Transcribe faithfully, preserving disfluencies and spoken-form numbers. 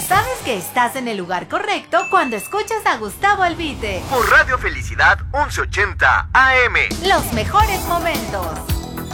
Sabes que estás en el lugar correcto cuando escuchas a Gustavo Albite. Por Radio Felicidad once ochenta A M. Los mejores momentos.